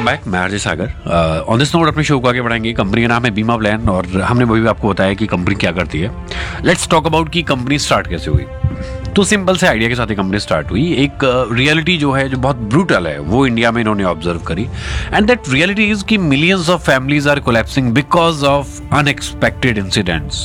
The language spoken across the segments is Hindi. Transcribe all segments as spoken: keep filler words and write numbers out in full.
Welcome back. मैं RJ Sagar. On this note अपने शो को आगे बढ़ाएंगे। कंपनी का नाम है बीमा प्लान और हमने वही आपको बताया कि कंपनी क्या करती है। लेट्स टॉक अबाउट कि कंपनी स्टार्ट कैसे हुई। तो सिंपल से आइडिया के साथ ही कंपनी स्टार्ट हुई। एक रियलिटी uh, जो है जो बहुत ब्रूटल है वो इंडिया में इन्होंने ऑब्जर्व करी एंड दैट रियलिटी इज कि millions of families are collapsing because of unexpected incidents.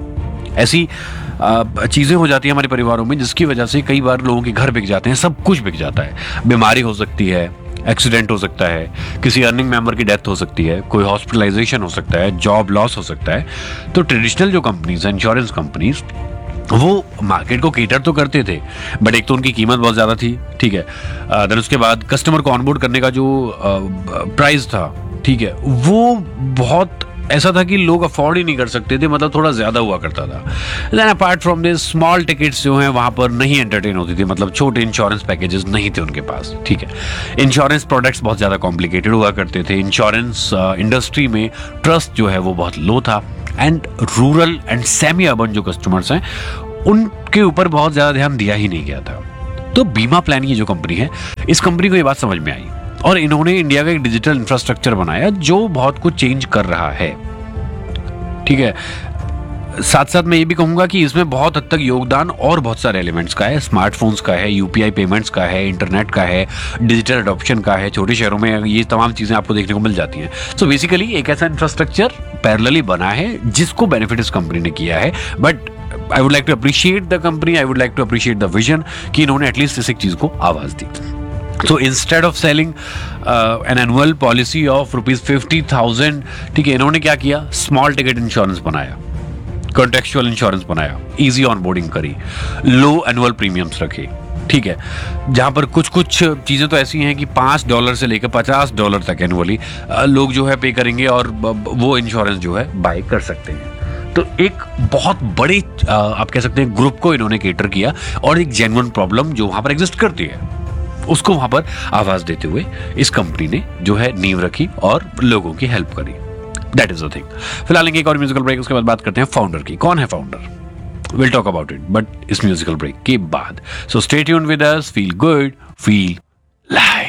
ऐसी uh, चीजें हो जाती है हमारे परिवारों में जिसकी वजह से कई बार लोगों के घर बिक जाते हैं, सब कुछ बिक जाता है। बीमारी हो सकती है, एक्सीडेंट हो सकता है, किसी अर्निंग मेंबर की डेथ हो सकती है, कोई हॉस्पिटलाइजेशन हो सकता है, जॉब लॉस हो सकता है। तो ट्रेडिशनल जो कंपनीज है, इंश्योरेंस कंपनीज, वो मार्केट को केटर तो करते थे बट एक तो उनकी कीमत बहुत ज़्यादा थी, ठीक है। देन उसके बाद कस्टमर को ऑनबोर्ड करने का जो प्राइस था, ठीक है, वो बहुत ऐसा था कि लोग अफोर्ड ही नहीं कर सकते थे, मतलब थोड़ा ज़्यादा हुआ करता था। Then apart from this small tickets जो हैं वहाँ पर नहीं एंटरटेन होती थी, मतलब छोटे इंश्योरेंस पैकेजेस नहीं थे उनके पास, ठीक है। इंश्योरेंस प्रोडक्ट्स बहुत ज़्यादा कॉम्प्लिकेटेड हुआ करते थे। इंश्योरेंस इंडस्ट्री में ट्रस्ट जो है वो बहुत लो था and rural and semi urban जो कस्टमर्स हैं उनके ऊपर बहुत ज़्यादा ध्यान दिया ही नहीं गया था। तो बीमा प्लान की जो कंपनी है, इस कंपनी को ये बात समझ में आई और इन्होंने इंडिया का एक डिजिटल इंफ्रास्ट्रक्चर बनाया जो बहुत कुछ चेंज कर रहा है, ठीक है। साथ साथ मैं ये भी कहूंगा कि इसमें बहुत हद तक योगदान और बहुत सारे एलिमेंट्स का है। स्मार्टफोन्स का है, यूपीआई पेमेंट्स का है, इंटरनेट का है, डिजिटल अडॉप्शन का है। छोटे शहरों में ये तमाम चीज़ें आपको देखने को मिल जाती हैं। सो बेसिकली एक ऐसा इंफ्रास्ट्रक्चर पैरेलली बना है जिसको बेनिफिट इस कंपनी ने किया है। But I would like to appreciate the company, I would like to appreciate the vision कि इन्होंने एटलीस्ट इस एक चीज़ को आवाज़ दी। So instead of selling uh, an annual policy of rupees fifty thousand, ठीक है, इन्होंने क्या किया, स्मॉल टिकट इंश्योरेंस बनाया, कॉन्टेक्चुअल इंश्योरेंस बनाया, इजी ऑनबोर्डिंग करी, लो एनुअल प्रीमियम्स रखे, ठीक है। जहां पर कुछ कुछ चीज़ें तो ऐसी हैं कि पाँच डॉलर से लेकर पचास डॉलर तक एनुअली लोग जो है पे करेंगे और वो इंश्योरेंस जो है बाय कर सकते हैं। तो एक बहुत बड़े आप कह सकते हैं ग्रुप को इन्होंने केटर किया और एक जेन्युइन प्रॉब्लम जो वहां पर एग्जिस्ट करती है उसको वहां पर आवाज देते हुए इस कंपनी ने जो है नींव रखी और लोगों की हेल्प करी। That is the thing. फिलहाल एक और म्यूजिकल ब्रेक, उसके बाद बात करते हैं फाउंडर की। कौन है founder, will talk about it but इस म्यूजिकल ब्रेक के बाद। So stay tuned with us, feel good, feel live.